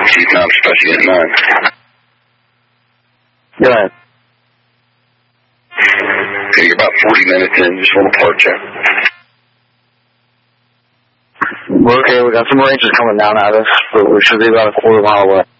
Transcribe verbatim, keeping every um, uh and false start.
Chief, now I'm supposed to get nine. Go ahead. Okay, you're about forty minutes in, just a little part check. We're okay, we got some Rangers coming down at us, but we should be about a quarter mile away.